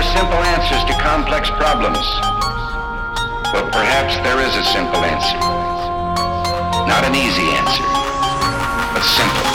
for simple answers to complex problems. Well, perhaps there is a simple answer. Not an easy answer, but simple.